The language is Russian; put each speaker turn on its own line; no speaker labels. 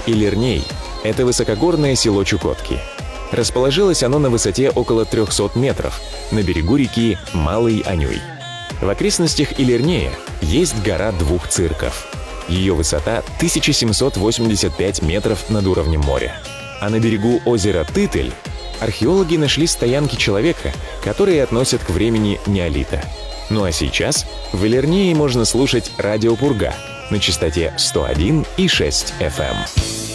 Илирней – это высокогорное село Чукотки. Расположилось оно на высоте около 300 метров, на берегу реки Малый Анюй. В окрестностях Илирнея есть гора двух цирков. Ее высота 1785 метров над уровнем моря. А на берегу озера Тытыль археологи нашли стоянки человека, которые относят к времени неолита. Ну а сейчас в Илирнее можно слушать радио «Пурга» на частоте 101,6 FM.